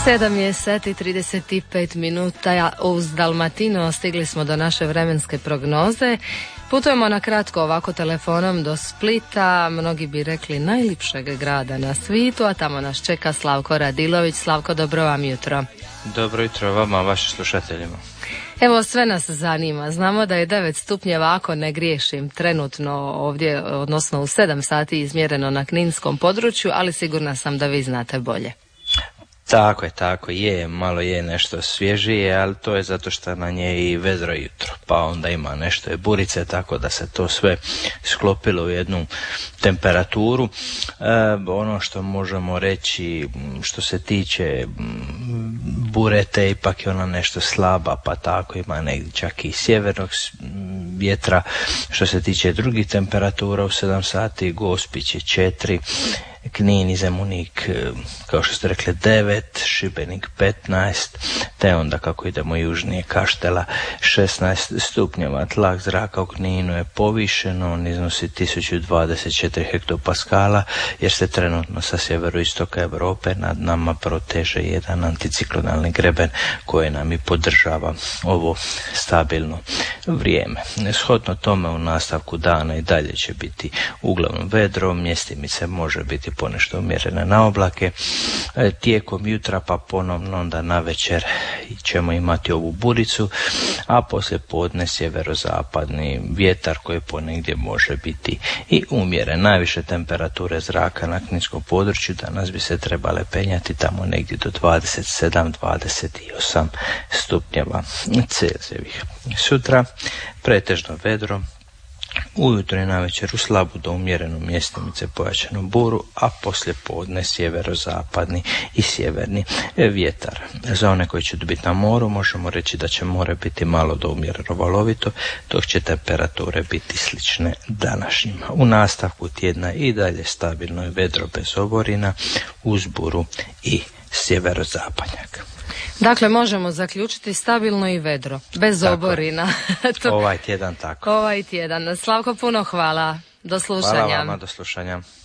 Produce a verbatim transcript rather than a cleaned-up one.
sedam je sati trideset pet minuta uz Dalmatino, stigli smo do naše vremenske prognoze. Putujemo na kratko ovako telefonom do Splita, mnogi bi rekli najlipšeg grada na svijetu, a tamo nas čeka Slavko Radilović. Slavko, dobro vam jutro. Dobro jutro vama, vašim slušateljima. Evo, sve nas zanima. Znamo da je devet stupnjeva, ako ne griješim, trenutno ovdje, odnosno u sedam sati izmjereno na kninskom području, ali sigurna sam da vi znate bolje. Tako je, tako je, malo je nešto svježije, ali to je zato što na nje i vedro jutro, pa onda ima nešto i burice, tako da se to sve sklopilo u jednu temperaturu. E, ono što možemo reći što se tiče burete, ipak je ona nešto slaba, pa tako ima negdje čak i sjevernog vjetra. Što se tiče drugih temperatura, u sedam sati Gospić je četiri, Knin i Zemunik, kao što ste rekli, devet, Šibenik petnaest, te onda kako idemo južnije Kaštela šesnaest stupnjeva. Tlak zraka u Kninu je povišeno, on iznosi tisuću dvadeset četiri hektopaskala, jer se trenutno sa sjeveroistoka Europe nad nama proteže jedan anticiklonalni greben koji nam i podržava ovo stabilno vrijeme. Shodno tome u nastavku dana i dalje će biti uglavnom vedro, mjestimice može biti ponešto umjerene na oblake. E, tijekom jutra pa ponovno onda na večer ćemo imati ovu buricu, a poslije podne sjeverozapadni vjetar koji ponegdje može biti i umjeren. Najviše temperature zraka na kninskom području danas bi se trebale penjati tamo negdje do dvadeset sedam do dvadeset osam stupnjeva Celzijevih. Sutra pretežno vedro, ujutro i navečer u slabu do umjerenu mjestimice pojačanu buru, a poslije podne sjeverozapadni i sjeverni vjetar. Za one koji će biti na moru možemo reći da će more biti malo do umjereno valovito, dok će temperature biti slične današnjima. U nastavku tjedna i dalje stabilno je vedro bez oborina, uz buru i sjeverozapadnjak. Dakle, možemo zaključiti stabilno i vedro, bez tako oborina. to... Ovaj tjedan tako. Ovaj tjedan. Slavko, puno hvala. Do slušanja. Hvala vama, do slušanja.